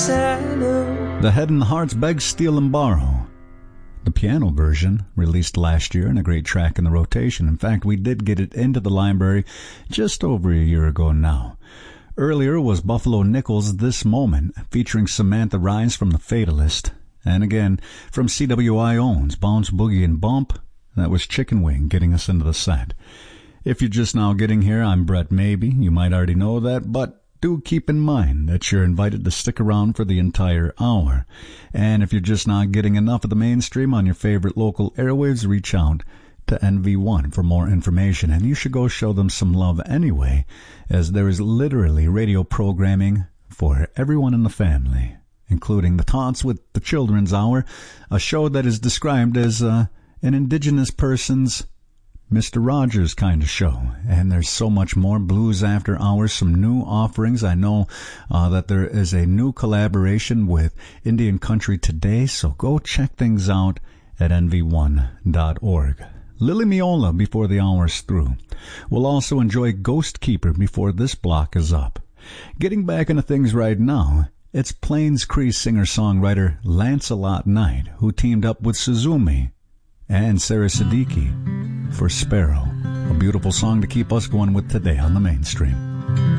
The Head and the Hearts Beg, Steal and Borrow. The piano version, released last year and a great track in the rotation. In fact, we did get it into the library just over a year ago now. Earlier was Buffalo Nichols' This Moment, featuring Samantha Rise from The Fatalist. And again, from CWI Owens, Bounce, Boogie, and Bump, that was Chicken Wing getting us into the set. If you're just now getting here, I'm Brett Maybe. You might already know that, but do keep in mind that you're invited to stick around for the entire hour. And if you're just not getting enough of the mainstream on your favorite local airwaves, reach out to NV1 for more information. And you should go show them some love anyway, as there is literally radio programming for everyone in the family, including the Taunts with the Children's Hour, a show that is described as an indigenous person's Mr. Rogers kind of show. And there's so much more. Blues After Hours, some new offerings. I know that there is a new collaboration with Indian Country Today, so go check things out at nv1.org. Lily Miola before the hour's through. We'll also enjoy Ghost Keeper before this block is up. Getting back into things right now, it's Plains Cree singer-songwriter Lancelot Knight, who teamed up with Suzumi and Sarah Siddiqui for Sparrow, a beautiful song to keep us going with today on the mainstream.